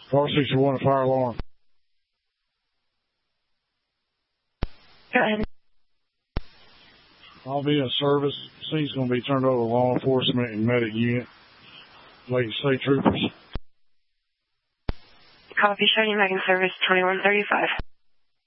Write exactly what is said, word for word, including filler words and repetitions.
Car sixty-one, a fire alarm. Go ahead. I'll be in service. Scene's going to be turned over to law enforcement and medic unit. Lake State Troopers. Copy, showing you back in service twenty-one thirty-five.